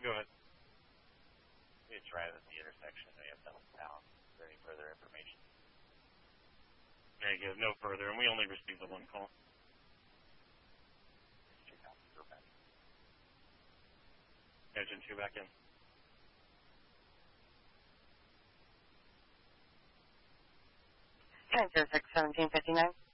Go ahead. It's right at the intersection. We have done town. Is there any further information? Negative, no further, and we only received the one call. Engine 2 back in. Enter 1759.